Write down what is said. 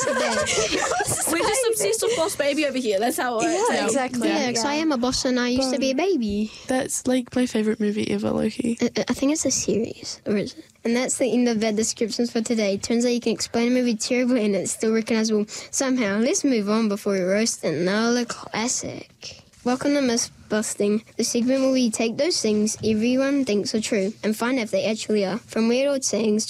We're just obsessed with Boss Baby over here. That's how it works. Yeah, exactly. Yeah, because I am a boss and I used to be a baby. That's like my favourite movie ever, Loki. I think it's a series, or is it? And that's the end of the descriptions for today. Turns out you can explain a movie terribly and it's still recognisable somehow. Let's move on before we roast another classic. Welcome to Myth-Busting, the segment where we take those things everyone thinks are true and find out if they actually are. From weird old sayings